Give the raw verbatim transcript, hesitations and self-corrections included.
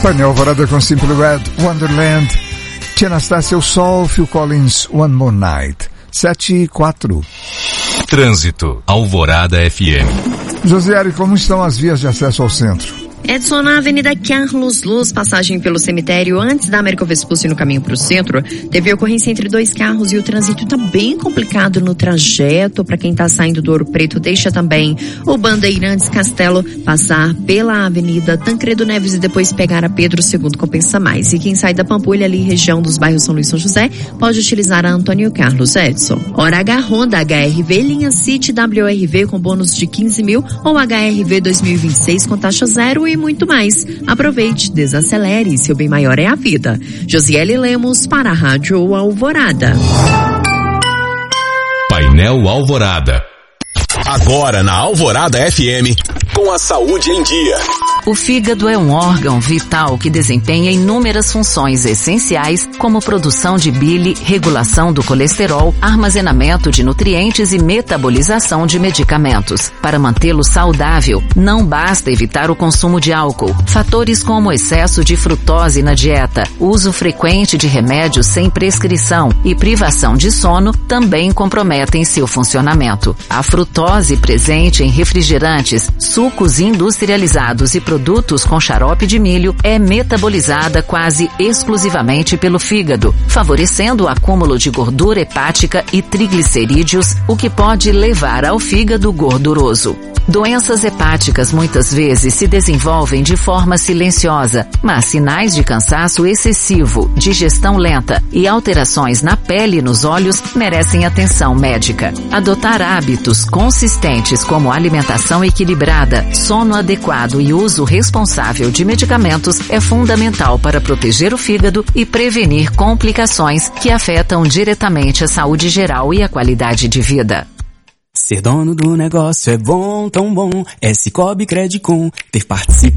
Painel Alvorada com Simple Red, Wonderland, Tia Anastácia, O Sol, Phil Collins, One More Night. sete e quatro. Trânsito, Alvorada F M. Josiane, como estão as vias de acesso ao centro? Edson, na Avenida Carlos Luz, passagem pelo cemitério antes da Américo Vespucci no caminho para o centro, teve ocorrência entre dois carros e o trânsito está bem complicado no trajeto. Para quem está saindo do Ouro Preto, deixa também o Bandeirantes Castelo passar pela Avenida Tancredo Neves e depois pegar a Pedro segundo, compensa mais. E quem sai da Pampulha, ali região dos bairros São Luís e São José, pode utilizar a Antônio Carlos. Edson. Hora H Honda H R V, linha City W R V com bônus de quinze mil ou H R V dois mil e vinte e seis com taxa zero e muito mais. Aproveite, desacelere, seu bem maior é a vida. Josiele Lemos para a Rádio Alvorada. Painel Alvorada. Agora na Alvorada F M, com a saúde em dia. O fígado é um órgão vital que desempenha inúmeras funções essenciais, como produção de bile, regulação do colesterol, armazenamento de nutrientes e metabolização de medicamentos. Para mantê-lo saudável, não basta evitar o consumo de álcool. Fatores como excesso de frutose na dieta, uso frequente de remédios sem prescrição e privação de sono também comprometem seu funcionamento. A frutose presente em refrigerantes, sucos industrializados e produtos com xarope de milho é metabolizada quase exclusivamente pelo fígado, favorecendo o acúmulo de gordura hepática e triglicerídeos, o que pode levar ao fígado gorduroso. Doenças hepáticas muitas vezes se desenvolvem de forma silenciosa, mas sinais de cansaço excessivo, digestão lenta e alterações na pele e nos olhos merecem atenção médica. Adotar hábitos consistentes como alimentação equilibrada, sono adequado e uso responsável de medicamentos é fundamental para proteger o fígado e prevenir complicações que afetam diretamente a saúde geral e a qualidade de vida. Ser dono do negócio é bom, tão bom, é Cicobi Credicom, ter participado